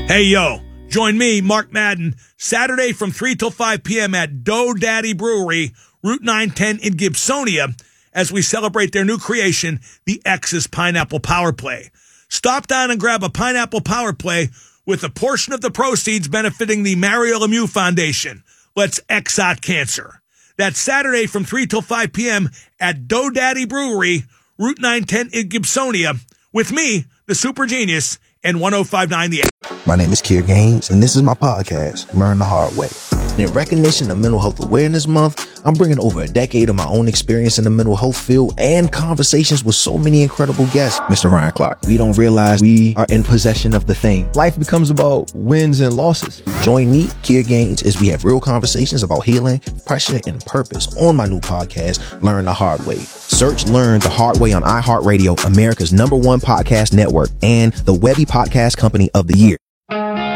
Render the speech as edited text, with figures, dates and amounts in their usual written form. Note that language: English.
Hey, yo, join me, Mark Madden, Saturday from 3 till 5 p.m. at Dough Daddy Brewery, Route 910 in Gibsonia, as we celebrate their new creation, the X's Pineapple Power Play. Stop down and grab a Pineapple Power Play with a portion of the proceeds benefiting the Mario Lemieux Foundation. Let's X out cancer. That's Saturday from 3 till 5 p.m. at Dough Daddy Brewery, Route 910 in Gibsonia, with me, the Super Genius, and 105.9 The X. My name is Kier Gaines, and this is my podcast, Learn the Hard Way. In recognition of Mental Health Awareness Month, I'm bringing over a decade of my own experience in the mental health field and conversations with so many incredible guests. Mr. Ryan Clark, we don't realize we are in possession of the thing. Life becomes about wins and losses. Join me, Kier Gaines, as we have real conversations about healing, pressure, and purpose on my new podcast, Learn the Hard Way. Search Learn the Hard Way on iHeartRadio, America's #1 podcast network, and the Webby Podcast Company of the Year.